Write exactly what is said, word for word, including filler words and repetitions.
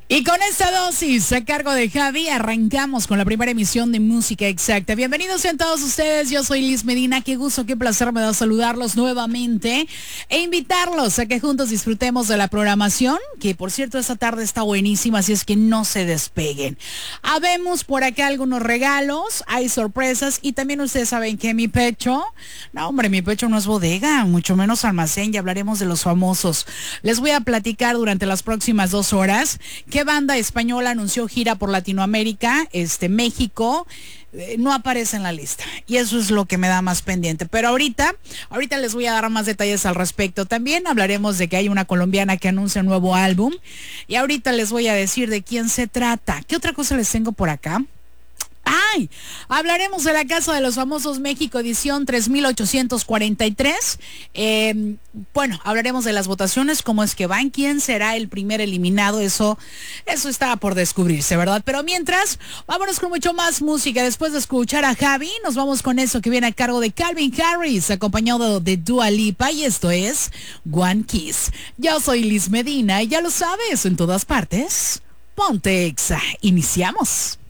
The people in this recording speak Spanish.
Y con esta dosis a cargo de Javi arrancamos con la primera emisión de Música Exacta. Bienvenidos sean todos ustedes, yo soy Liz Medina, qué gusto, qué placer me da saludarlos nuevamente e invitarlos a que juntos disfrutemos de la programación, que por cierto esta tarde está buenísima, así es que no se despeguen. Habemos por acá algunos regalos, hay sorpresas y también ustedes saben que mi pecho, no hombre, mi pecho no es bodega, mucho menos almacén, y hablaremos de los famosos. Les voy a platicar durante las próximas dos horas qué banda española anunció gira por Latinoamérica, este México, eh, no aparece en la lista. Y eso es lo que me da más pendiente. Pero ahorita, ahorita les voy a dar más detalles al respecto. También hablaremos de que hay una colombiana que anuncia un nuevo álbum. Y ahorita les voy a decir de quién se trata. ¿Qué otra cosa les tengo por acá? ¡Ay! Hablaremos de la Casa de los Famosos México, edición tres mil ochocientos cuarenta y tres. Eh, bueno, hablaremos de las votaciones, cómo es que van, quién será el primer eliminado. Eso, eso está por descubrirse, ¿verdad? Pero mientras, vámonos con mucho más música. Después de escuchar a Javi, nos vamos con eso que viene a cargo de Calvin Harris, acompañado de Dua Lipa, y esto es One Kiss. Yo soy Liz Medina y ya lo sabes, en todas partes, ponte Exa. Iniciamos.